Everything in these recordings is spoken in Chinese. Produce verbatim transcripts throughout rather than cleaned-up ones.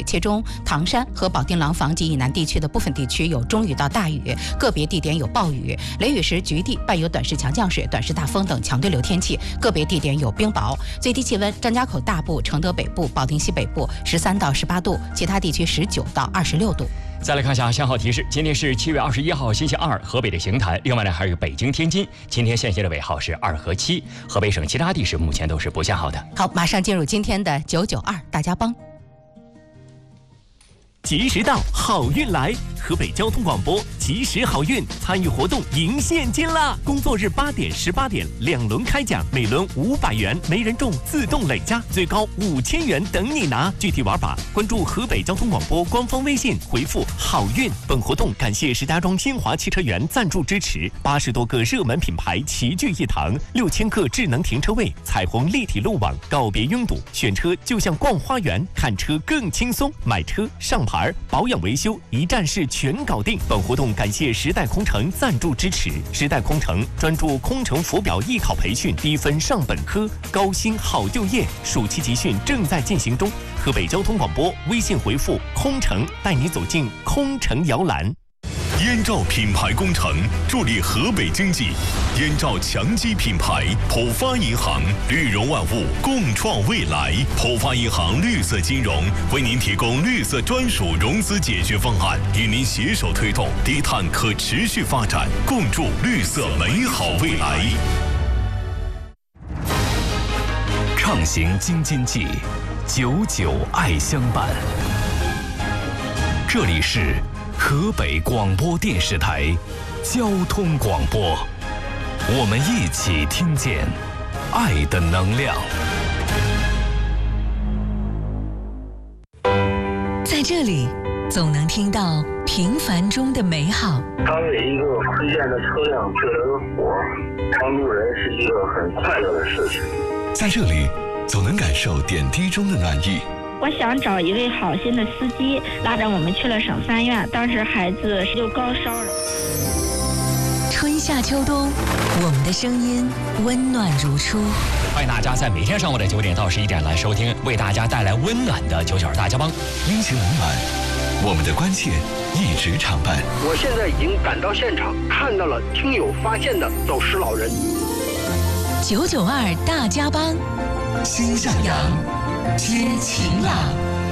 其中唐山和保定廊坊及以南地区的部分地区有中雨到大雨，个别地点有暴雨，雷雨时局地伴有短时强降水、短时大风等强对流天气，个别地点有冰雹。最低气温：张家口大部、承德北部、保定西北部十三到十八度，其他地区十九到二十六度。 再来看一下信号提示，今天是七月二十一号星期二，河北的邢台，另外呢还有北京、天津，今天限行的尾号是二和七。河北省其他地市目前都是不限号的。 好，马上进入今天的九九二大家帮。 及时到，好运来！河北交通广播及时好运参与活动赢现金啦！工作日八点、十八点两轮开奖，每轮五百元，没人中自动累加，最高五千元等你拿。具体玩法关注河北交通广播官方微信，回复好运。本活动感谢石家庄新华汽车园赞助支持，八十多个热门品牌齐聚一堂，六千个智能停车位，彩虹立体路网，告别拥堵，选车就像逛花园，看车更轻松，买车上牌。保养维修一站式全搞定。本活动感谢时代空乘赞助支持。时代空乘专注空乘浮表艺考培训，低分上本科，高薪好就业。暑期集训正在进行中。河北交通广播微信回复空乘，带你走进空乘摇篮。 燕赵品牌工程助力河北经济，燕赵强基品牌，浦发银行，绿融万物，共创未来。浦发银行绿色金融为您提供绿色专属融资解决方案，与您携手推动低碳可持续发展，共筑绿色美好未来。 畅行京津冀，久久爱相伴。这里是河北广播电视台交通广播，我们一起听见爱的能量。 在这里，总能听到平凡中的美好。 当为一个推荐的车辆救了个火，帮助人是一个很快乐的事情。 在这里，总能感受点滴中的暖意。 我想找一位好心的司机，拉着我们去了省三院，当时孩子就高烧了。 春夏秋冬，我们的声音温暖如初。 欢迎大家在每天上午的九点到十一点来收听，为大家带来温暖的九九二大家帮。 阴晴冷暖，我们的关切一直常伴。 我现在已经赶到现场，看到了听友发现的走失老人。 九九二大家帮， 心向阳， 接晴朗。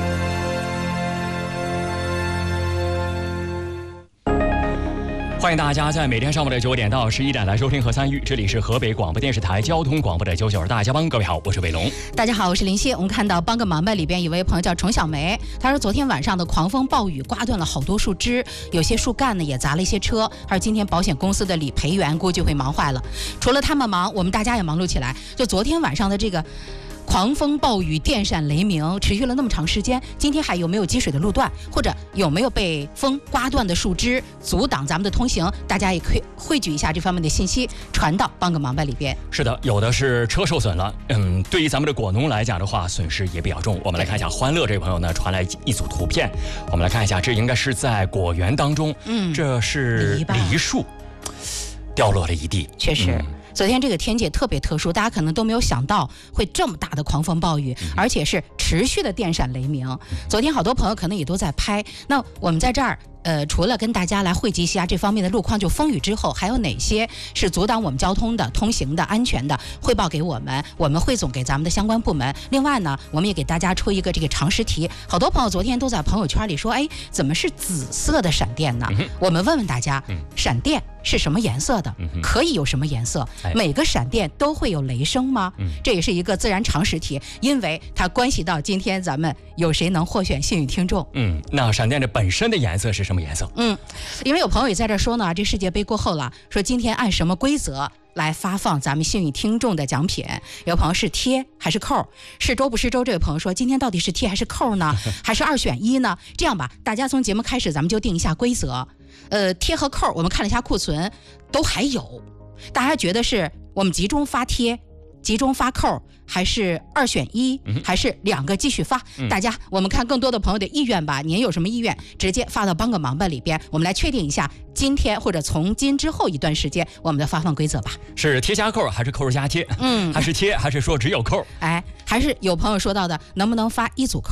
欢迎大家在每天上午的九点到十一点来收听和参与，这里是河北广播电视台交通广播的九九二大家帮。各位好，我是伟龙。 大家好，我是林夕。我们看到帮个忙吧里边有位朋友叫程小梅，他说昨天晚上的狂风暴雨刮断了好多树枝，有些树干呢也砸了一些车，而今天保险公司的理赔员估计会忙坏了。除了他们忙，我们大家也忙碌起来。就昨天晚上的这个狂风暴雨、电闪雷鸣，持续了那么长时间，今天还有没有积水的路段，或者有没有被风刮断的树枝阻挡咱们的通行？大家也可以汇聚一下这方面的信息，传到帮个忙吧里边。 是的，有的是车受损了，嗯，对于咱们的果农来讲的话，损失也比较重。我们来看一下，欢乐这位朋友呢传来一组图片，我们来看一下，这应该是在果园当中，嗯，这是梨树掉落了一地， 确实。嗯，昨天这个天气特别特殊，大家可能都没有想到会这么大的狂风暴雨，而且是持续的电闪雷鸣。昨天好多朋友可能也都在拍，那我们在这儿呃，除了跟大家来汇集一下这方面的路况，就风雨之后还有哪些是阻挡我们交通的、通行的、安全的，汇报给我们，我们汇总给咱们的相关部门。另外呢，我们也给大家出一个这个常识题，好多朋友昨天都在朋友圈里说，哎，怎么是紫色的闪电呢？嗯、我们问问大家，嗯、闪电是什么颜色的？嗯、可以有什么颜色？哎、每个闪电都会有雷声吗？嗯、这也是一个自然常识题，因为它关系到今天咱们有谁能获选幸运听众。 嗯，那闪电的本身的颜色是什么颜色？ 嗯，因为有朋友也在这说呢，这世界杯过后了，说今天按什么规则来发放咱们幸运听众的奖品？有朋友是贴还是扣？是周不是周？这位朋友说今天到底是贴还是扣呢？还是二选一呢？这样吧，大家从节目开始咱们就定一下规则。呃，贴和扣我们看了一下库存都还有，大家觉得是我们集中发贴，集中发扣，还是二选一，还是两个继续发？嗯、大家我们看更多的朋友的意愿吧，您有什么意愿直接发到帮个忙吧里边，我们来确定一下今天或者从今之后一段时间我们的发放规则吧。 是贴加扣还是扣加贴？嗯，还是贴还是说只有扣？ 哎，还是有朋友说到的，能不能发一组扣？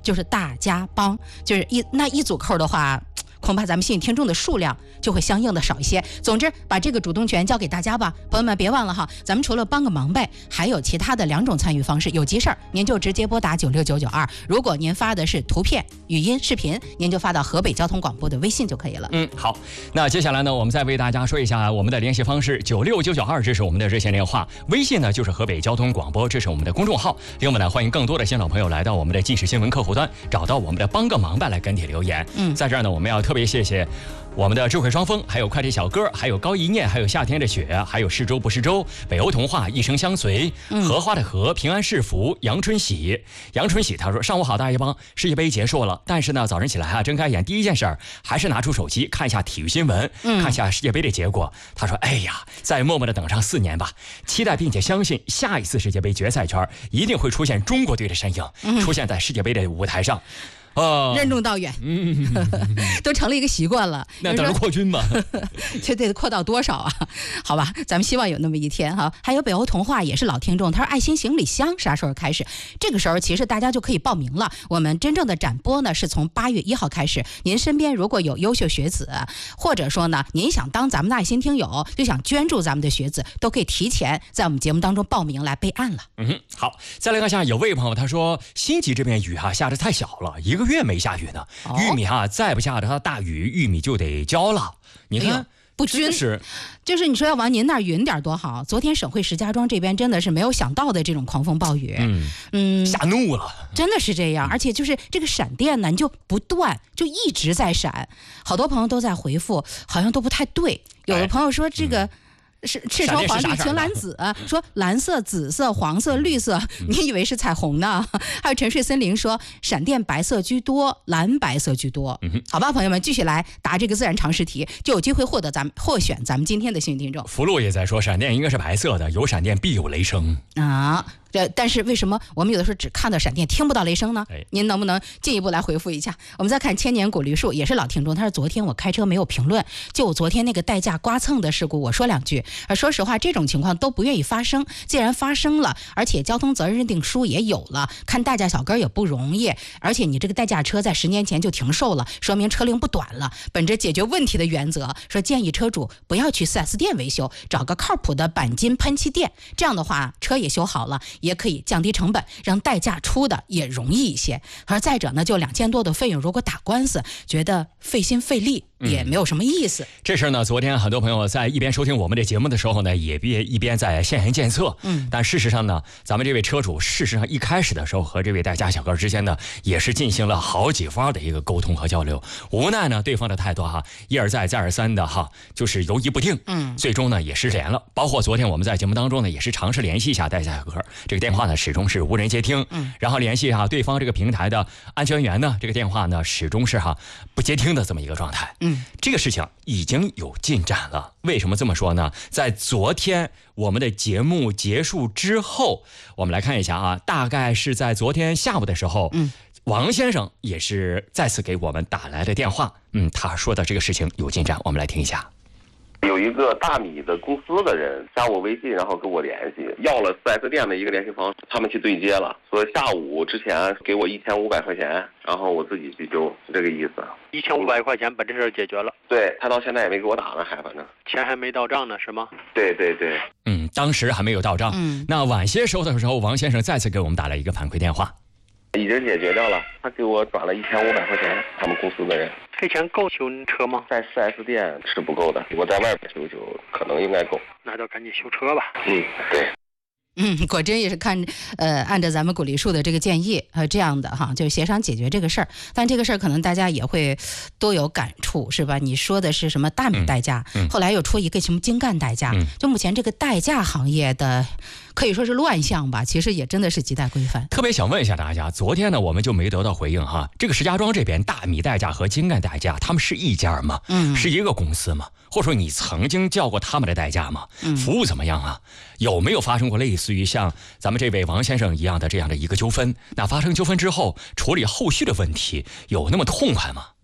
就是大家帮，就是一那一组扣的话，恐怕咱们幸运听众的数量就会相应的少一些。总之，把这个主动权交给大家吧，朋友们别忘了哈，咱们除了帮个忙呗，还有其他的两种参与方式。有急事儿，您就直接拨打九六九九二；如果您发的是图片、语音、视频，您就发到河北交通广播的微信就可以了。 嗯，好，那接下来呢，我们再为大家说一下我们的联系方式：九六九九二，这是我们的热线电话；微信呢就是河北交通广播，这是我们的公众号。另外呢，欢迎更多的新老朋友来到我们的即时新闻客户端，找到我们的帮个忙吧来跟帖留言。嗯，在这儿呢，我们要特别谢谢我们的智慧双峰，还有快递小哥，还有高一念，还有夏天的雪，还有是周不是周，北欧童话，一生相随，荷花的荷，平安是福，杨春喜。杨春喜他说：上午好，大一帮，世界杯结束了，但是呢，早上起来啊，睁开眼第一件事儿还是拿出手机看一下体育新闻，看一下世界杯的结果。他说：哎呀，再默默的等上四年吧，期待并且相信下一次世界杯决赛圈一定会出现中国队的身影，出现在世界杯的舞台上。哦， 任重道远，嗯，都成了一个习惯了。 那等着扩军吧， 这得扩到多少啊？好吧，咱们希望有那么一天哈。还有北欧童话也是老听众，他说爱心行李箱啥时候开始？这个时候其实大家就可以报名了。我们真正的展播呢是从八月一号开始。您身边如果有优秀学子，或者说呢您想当咱们的爱心听友，就想捐助咱们的学子，都可以提前在我们节目当中报名来备案了。 嗯，好，再来看一下有位朋友他说，新集这边雨哈、啊、下得太小了，一个月没下雨呢，哦、玉米哈、啊、再不下的大雨，玉米就得焦了。你看。哎不均是，就是你说要往您那儿匀点多好。昨天省会石家庄这边真的是没有想到的这种狂风暴雨，嗯嗯，吓怒了， 真的是这样。而且就是这个闪电呢，你就不断就一直在闪，好多朋友都在回复，好像都不太对。有的朋友说这个。哎是赤橙黄绿青蓝紫，说蓝色、紫色、黄色、绿色，你以为是彩虹呢？还有沉睡森林说闪电白色居多，蓝白色居多。嗯、好吧，朋友们继续来答这个自然常识题，就有机会获得咱们获选咱们今天的幸运听众。 福禄也在说闪电应该是白色的，有闪电必有雷声啊。这但是为什么我们有的时候只看到闪电听不到雷声呢？哎、您能不能进一步来回复一下？我们再看千年古梨树，也是老听众，他说昨天我开车没有评论，就我昨天那个代驾刮蹭的事故，我说两句。呃，说实话，这种情况都不愿意发生，既然发生了，而且交通责任认定书也有了，看代驾小哥也不容易，而且你这个代驾车在十年前就停售了，说明车龄不短了。本着解决问题的原则，说建议车主不要去 四 S 店维修，找个靠谱的钣金喷漆店，这样的话车也修好了，也可以降低成本，让代驾出的也容易一些。而再者呢，就两千多的费用，如果打官司，觉得费心费力也没有什么意思。嗯、 这事呢，昨天很多朋友在一边收听我们的节目的时候呢，也别一边在现言检测。嗯，但事实上呢，咱们这位车主，事实上一开始的时候和这位代驾小哥之间呢，也是进行了好几番的一个沟通和交流。无奈呢，对方的态度哈，一而再再而三的哈，就是犹疑不定。嗯，最终呢也失联了。包括昨天我们在节目当中呢，也是尝试联系一下代驾小哥，这个电话呢始终是无人接听。嗯，然后联系哈对方这个平台的安全员呢，这个电话呢始终是哈不接听的这么一个状态。嗯，这个事情已经有进展了。为什么这么说呢？在昨天我们的节目结束之后，我们来看一下啊，大概是在昨天下午的时候，嗯，王先生也是再次给我们打来的电话。嗯，他说的这个事情有进展，我们来听一下。 有一个大米的公司的人加我微信，然后跟我联系，要了 四 S 店的一个联系方式，他们去对接了，说下午之前给我一千五百块钱，然后我自己去救，是这个意思。 一千五百块钱把这事解决了。 对，他到现在也没给我打呢，还反正钱还没到账呢，是吗？ 对对对， 嗯，当时还没有到账。嗯，那晚些时候的时候，王先生再次给我们打来一个反馈电话。 已经解决掉了，他给我转了一千五百块钱，他们公司的人。 这钱够修车吗？ 在 四 S 店是不够的，我在外边修修，可能应该够。 那就赶紧修车吧。 嗯，对。 嗯，果真也是看，呃，按照咱们古梨树的这个建议，呃，这样的哈，就协商解决这个事儿。但这个事儿可能大家也会都有感触，是吧？你说的是什么大米代驾，嗯嗯、后来又出一个什么精干代驾，嗯、就目前这个代驾行业的可以说是乱象吧，其实也真的是亟待规范。 特别想问一下大家，昨天呢我们就没得到回应哈，这个石家庄这边大米代驾和精干代驾，他们是一家吗？嗯，是一个公司吗？或者说你曾经叫过他们的代驾吗？嗯，服务怎么样啊？有没有发生过类似于像咱们这位王先生一样的这样的一个纠纷？那发生纠纷之后，处理后续的问题有那么痛快吗？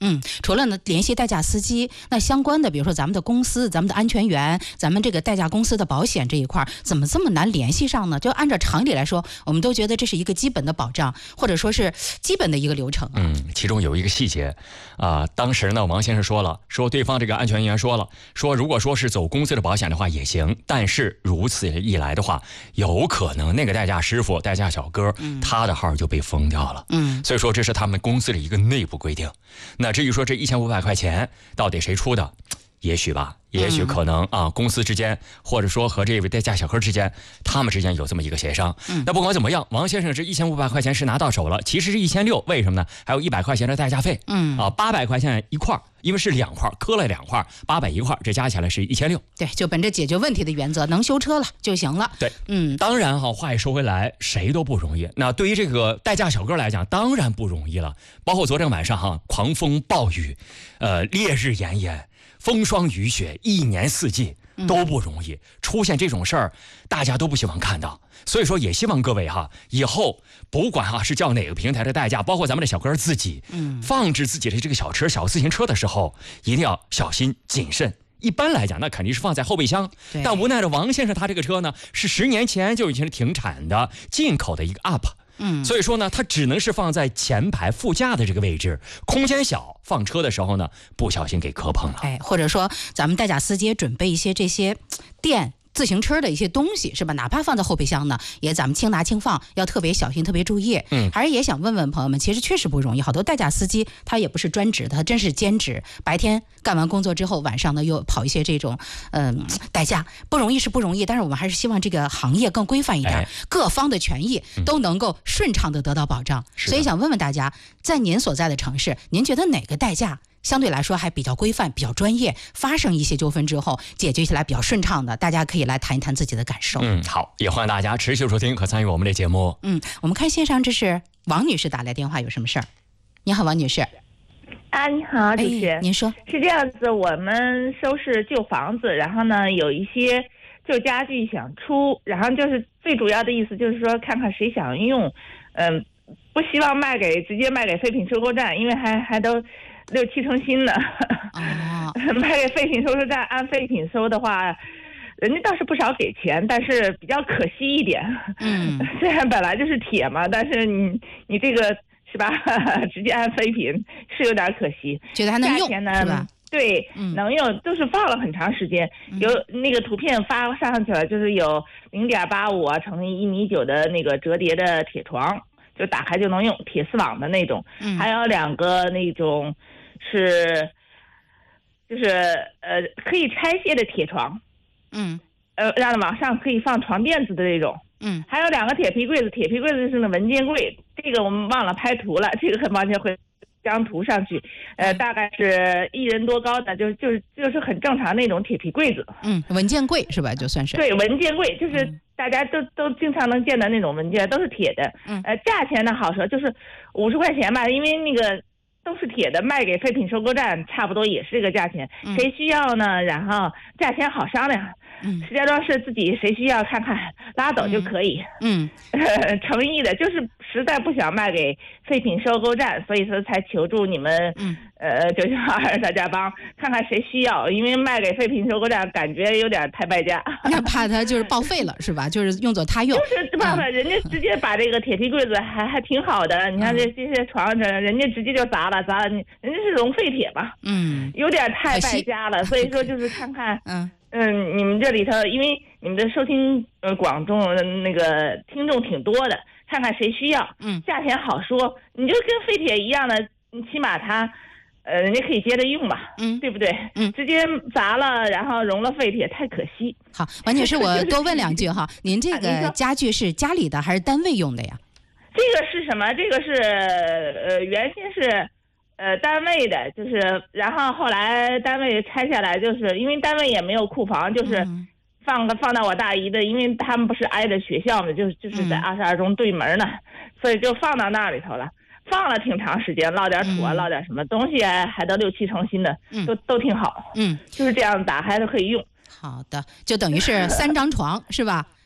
嗯，除了呢联系代驾司机，那相关的比如说咱们的公司、咱们的安全员、咱们这个代驾公司的保险这一块，怎么这么难联系上呢？就按照常理来说，我们都觉得这是一个基本的保障，或者说是基本的一个流程、啊。 嗯，其中有一个细节啊、呃，当时呢王先生说了，说对方这个安全员说了，说如果说是走公司的保险的话也行，但是如此一来的话，有可能那个代驾师傅、代驾小哥、嗯、他的号就被封掉了。嗯，所以说这是他们公司的一个内部规定。那至于说这一千五百块钱到底谁出的，也许吧，也许可能啊，公司之间或者说和这位代驾小哥之间，他们之间有这么一个协商。嗯，那不管怎么样，王先生这一千五百块钱是拿到手了，其实是一千六，为什么呢？还有一百块钱的代驾费。嗯，啊，八百块钱一块，因为是两块，磕了两块，八百一块，这加起来是一千六。 对，就本着解决问题的原则，能修车了就行了。 对，嗯，当然哈，话也说回来，谁都不容易。那对于这个代驾小哥来讲，当然不容易了。包括昨天晚上哈，狂风暴雨，呃，烈日炎炎。风霜雨雪，一年四季都不容易，出现这种事儿，大家都不希望看到。所以说，也希望各位哈，以后不管哈是叫哪个平台的代驾，包括咱们的小哥自己，嗯，放置自己的这个小车、小自行车的时候，一定要小心谨慎。一般来讲，那肯定是放在后备箱。但无奈的王先生他这个车呢，是十年前就已经是停产的进口的一个 U P。嗯，所以说呢，它只能是放在前排副驾的这个位置，空间小，放车的时候呢，不小心给磕碰了。 哎，或者说咱们代驾司机准备一些这些电自行车的一些东西是吧？哪怕放在后备箱呢，也咱们轻拿轻放，要特别小心，特别注意。嗯，还是也想问问朋友们，其实确实不容易。好多代驾司机他也不是专职的，他真是兼职，白天干完工作之后，晚上呢又跑一些这种嗯、呃、代驾，不容易是不容易。但是我们还是希望这个行业更规范一点，哎、各方的权益都能够顺畅的得到保障。嗯、所以想问问大家，在您所在的城市，您觉得哪个代驾相对来说还比较规范、比较专业，发生一些纠纷之后解决起来比较顺畅的，大家可以来谈一谈自己的感受。 嗯，好，也欢迎大家持续收听和参与我们的节目。 嗯，我们看线上，这是王女士打来电话，有什么事儿？你好，王女士。 啊，你好，主持人、 哎。您说。 是这样子，我们收拾旧房子，然后呢有一些旧家具想出，然后就是最主要的意思就是说看看谁想用，嗯，不希望卖给直接卖给废品收购站，因为还还都。六七成新的，哦、卖给废品收收站，按废品收的话，人家倒是不少给钱，但是比较可惜一点。嗯，虽然本来就是铁嘛，但是你你这个是吧，直接按废品是有点可惜。 觉得还能用价钱呢？ 是吧？ 对、嗯，能用，都是放了很长时间。有那个图片发上去了，就是有零点八五啊乘以一米九的那个折叠的铁床。就打开就能用，铁丝网的那种，嗯、还有两个那种是，就是呃可以拆卸的铁床，嗯，呃让往上可以放床垫子的那种，嗯，还有两个铁皮柜子，铁皮柜子是那文件柜，这个我们忘了拍图了，这个很抱歉会张图上去，呃，大概是一人多高的，就就是就是很正常那种铁皮柜子， 嗯，文件柜是吧？就算是对文件柜，就是。嗯大家都都经常能见的那种文件都是铁的，嗯，呃，价钱呢好说，就是五十块钱吧，因为那个都是铁的，卖给废品收购站差不多也是这个价钱。嗯、谁需要呢？然后价钱好商量。嗯，石家庄市自己谁需要看看拉走就可以。嗯，呃、诚意的，就是实在不想卖给废品收购站，所以说才求助你们。嗯，呃，九九二大家帮看看谁需要，因为卖给废品收购站感觉有点太败家。 那怕他就是报废了是吧？就是用作他用。 就是怕怕、嗯、人家直接把这个铁皮柜子还还挺好的，你看这这些床这人家直接就砸了砸了，人家是熔废铁嘛。嗯，有点太败家了，所以说就是看看。嗯。嗯，你们这里头，因为你们的收听呃广众那个听众挺多的，看看谁需要，嗯，价钱好说，你就跟废铁一样的，起码它，呃，人家可以接着用嘛，嗯，对不对？嗯，直接砸了，然后熔了废铁，太可惜。 好，王女士，我多问两句哈，您这个家具是家里的还是单位用的呀？ 这个是什么？这个是呃，原先是。呃，单位的，就是，然后后来单位拆下来，就是因为单位也没有库房，就是放放到我大姨的，因为他们不是挨着学校嘛，就就是在二十二中对门呢，所以就放到那里头了，放了挺长时间，落点土啊，落点什么东西啊，还都六七成新的，都都挺好，嗯，就是这样打开都可以用。 好的，就等于是三张床是吧？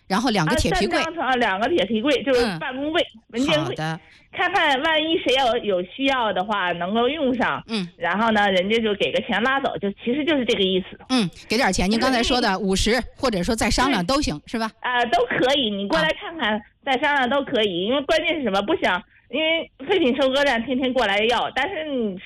然后两个铁皮柜， 啊、三张床，两个铁皮柜，就是办公柜、嗯、文件柜。 好的。 看看万一谁要有需要的话，能够用上， 嗯， 然后呢，人家就给个钱拉走，就其实就是这个意思。 嗯，给点钱，您刚才说的五十，或者说再商量都行，是吧？ 啊、呃，都可以，你过来看看，啊、再商量都可以。因为关键是什么？不想，因为废品收割站天天过来要，但是你